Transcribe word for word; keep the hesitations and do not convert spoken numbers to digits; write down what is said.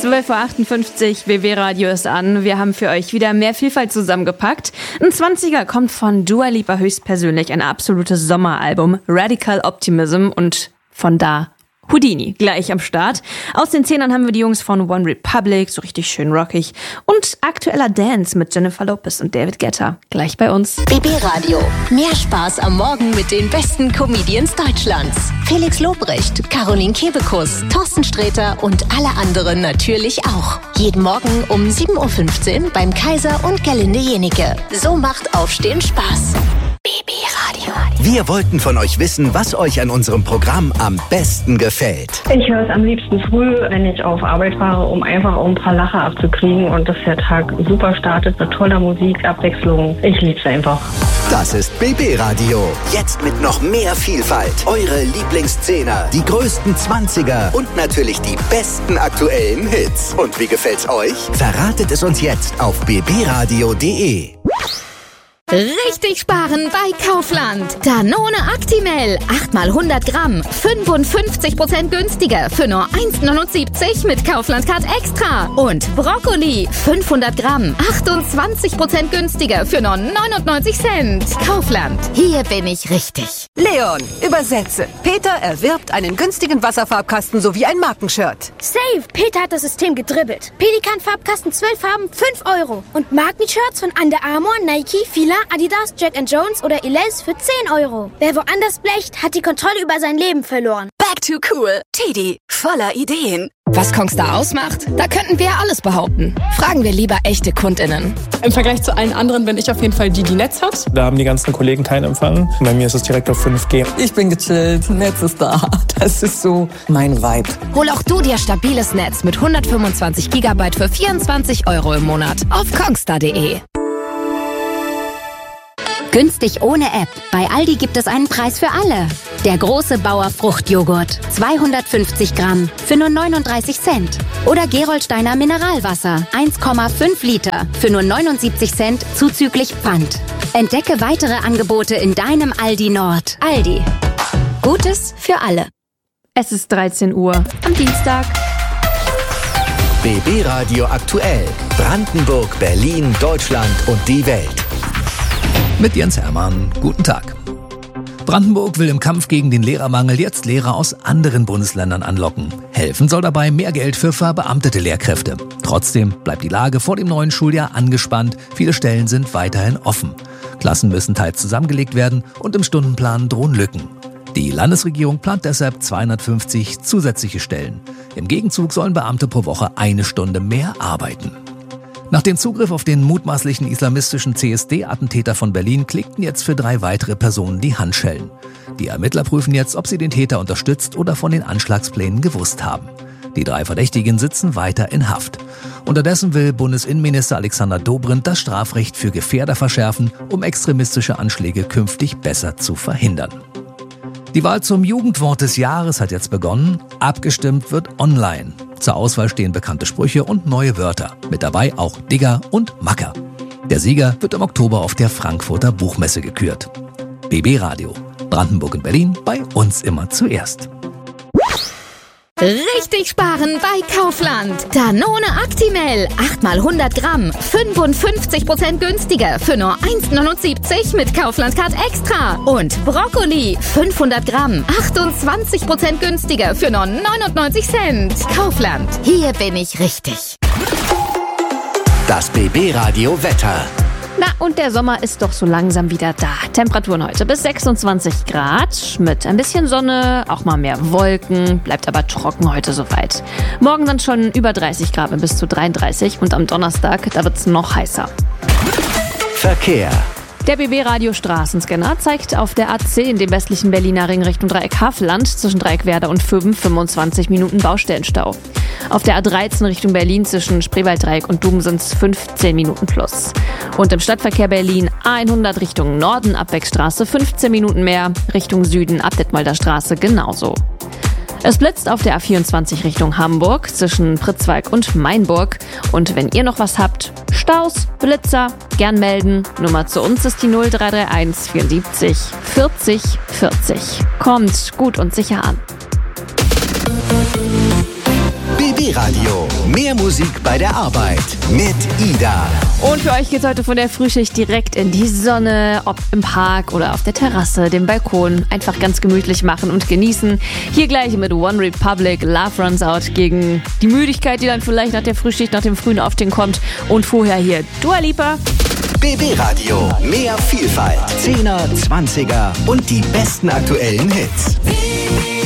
zwölf Uhr achtundfünfzig, B B Radio ist an. Wir haben für euch wieder mehr Vielfalt zusammengepackt. Ein zwanziger kommt von Dua Lipa höchstpersönlich, ein absolutes Sommeralbum, Radical Optimism, und von da Houdini, gleich am Start. Aus den Zehnern haben wir die Jungs von One Republic, so richtig schön rockig. Und aktueller Dance mit Jennifer Lopez und David Guetta, gleich bei uns. B B Radio. Mehr Spaß am Morgen mit den besten Comedians Deutschlands. Felix Lobrecht, Caroline Kebekus, Thorsten Sträter und alle anderen natürlich auch. Jeden Morgen um sieben Uhr fünfzehn beim Kaiser und Gerlinde Jenike. So macht Aufstehen Spaß. B B Radio. Wir wollten von euch wissen, was euch an unserem Programm am besten gefällt. Ich höre es am liebsten früh, wenn ich auf Arbeit fahre, um einfach auch ein paar Lacher abzukriegen und dass der Tag super startet mit toller Musik, Abwechslung. Ich liebe es einfach. Das ist B B Radio. Jetzt mit noch mehr Vielfalt. Eure Lieblingsszehner, die größten Zwanziger und natürlich die besten aktuellen Hits. Und wie gefällt's euch? Verratet es uns jetzt auf b b radio punkt d e. Richtig sparen bei Kaufland. Danone Actimel. acht mal hundert Gramm. fünfundfünfzig Prozent günstiger für nur eins neunundsiebzig mit Kaufland-Card Extra. Und Brokkoli. fünfhundert Gramm. achtundzwanzig Prozent günstiger für nur neunundneunzig Cent. Kaufland. Hier bin ich richtig. Leon, übersetze. Peter erwirbt einen günstigen Wasserfarbkasten sowie ein Markenshirt. Safe. Peter hat das System gedribbelt. Pelikan-Farbkasten zwölf Farben, fünf Euro. Und Markenshirts von Under Armour, Nike, Fila, Adidas, Jack and Jones oder Elize für zehn Euro. Wer woanders blecht, hat die Kontrolle über sein Leben verloren. Back to cool. Teddy, voller Ideen. Was Kongstar ausmacht? Da könnten wir alles behaupten. Fragen wir lieber echte KundInnen. Im Vergleich zu allen anderen bin ich auf jeden Fall die, die Netz hat. Da haben die ganzen Kollegen keinen Empfang. Bei mir ist es direkt auf fünf G. Ich bin gechillt, Netz ist da. Das ist so mein Vibe. Hol auch du dir stabiles Netz mit hundertfünfundzwanzig Gigabyte für vierundzwanzig Euro im Monat auf kongstar punkt de. Günstig ohne App. Bei Aldi gibt es einen Preis für alle. Der große Bauer Fruchtjoghurt. zweihundertfünfzig Gramm für nur neununddreißig Cent. Oder Gerolsteiner Mineralwasser. eins Komma fünf Liter für nur neunundsiebzig Cent zuzüglich Pfand. Entdecke weitere Angebote in deinem Aldi Nord. Aldi. Gutes für alle. Es ist dreizehn Uhr am Dienstag. B B Radio aktuell. Brandenburg, Berlin, Deutschland und die Welt. Mit Jens Hermann, guten Tag. Brandenburg will im Kampf gegen den Lehrermangel jetzt Lehrer aus anderen Bundesländern anlocken. Helfen soll dabei mehr Geld für verbeamtete Lehrkräfte. Trotzdem bleibt die Lage vor dem neuen Schuljahr angespannt. Viele Stellen sind weiterhin offen. Klassen müssen teils zusammengelegt werden und im Stundenplan drohen Lücken. Die Landesregierung plant deshalb zweihundertfünfzig zusätzliche Stellen. Im Gegenzug sollen Beamte pro Woche eine Stunde mehr arbeiten. Nach dem Zugriff auf den mutmaßlichen islamistischen C S D-Attentäter von Berlin klickten jetzt für drei weitere Personen die Handschellen. Die Ermittler prüfen jetzt, ob sie den Täter unterstützt oder von den Anschlagsplänen gewusst haben. Die drei Verdächtigen sitzen weiter in Haft. Unterdessen will Bundesinnenminister Alexander Dobrindt das Strafrecht für Gefährder verschärfen, um extremistische Anschläge künftig besser zu verhindern. Die Wahl zum Jugendwort des Jahres hat jetzt begonnen. Abgestimmt wird online. Zur Auswahl stehen bekannte Sprüche und neue Wörter. Mit dabei auch Digger und Macker. Der Sieger wird im Oktober auf der Frankfurter Buchmesse gekürt. B B Radio. Brandenburg und Berlin, bei uns immer zuerst. Richtig sparen bei Kaufland. Danone Actimel. acht mal hundert Gramm. fünfundfünfzig Prozent günstiger für nur eins neunundsiebzig mit Kaufland-Card Extra. Und Brokkoli. fünfhundert Gramm. achtundzwanzig Prozent günstiger für nur neunundneunzig Cent. Kaufland. Hier bin ich richtig. Das B B Radio Wetter. Na, und der Sommer ist doch so langsam wieder da. Temperaturen heute bis sechsundzwanzig Grad, mit ein bisschen Sonne, auch mal mehr Wolken, bleibt aber trocken heute soweit. Morgen dann schon über dreißig Grad bis zu dreiunddreißig und am Donnerstag, da wird's noch heißer. Verkehr. Der B B-Radio Straßenscanner zeigt auf der A zehn, dem westlichen Berliner Ring Richtung Dreieck Havelland, zwischen Dreieckwerder und Föben fünfundzwanzig Minuten Baustellenstau. Auf der A dreizehn Richtung Berlin zwischen Spreewalddreieck und Dum sind es fünfzehn Minuten plus. Und im Stadtverkehr Berlin A hundert Richtung Norden, Abbeckstraße fünfzehn Minuten mehr, Richtung Süden ab Detmolder Straße genauso. Es blitzt auf der A vierundzwanzig Richtung Hamburg zwischen Pritzwalk und Mainburg. Und wenn ihr noch was habt, Staus, Blitzer, gern melden. Nummer zu uns ist die null drei drei eins vierundsiebzig vierzig vierzig. Kommt gut und sicher an. B B B B-Radio. Mehr Musik bei der Arbeit mit Ida. Und für euch geht's heute von der Frühschicht direkt in die Sonne, ob im Park oder auf der Terrasse, dem Balkon. Einfach ganz gemütlich machen und genießen. Hier gleich mit One Republic, Love Runs Out gegen die Müdigkeit, die dann vielleicht nach der Frühschicht, nach dem frühen Aufstehen kommt. Und vorher hier Dua Lipa. B B-Radio. Mehr Vielfalt. Zehner, Zwanziger und die besten aktuellen Hits.